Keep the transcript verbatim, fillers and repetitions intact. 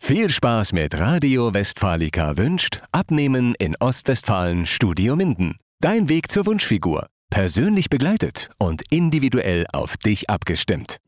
Viel Spaß mit Radio Westfalica wünscht Abnehmen in Ostwestfalen Studio Minden. Dein Weg zur Wunschfigur. Persönlich begleitet und individuell auf dich abgestimmt.